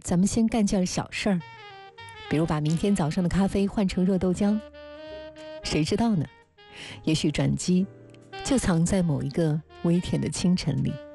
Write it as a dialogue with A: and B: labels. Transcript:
A: 咱们先干件小事儿，比如把明天早上的咖啡换成热豆浆。谁知道呢？也许转机就藏在某一个微甜的清晨里。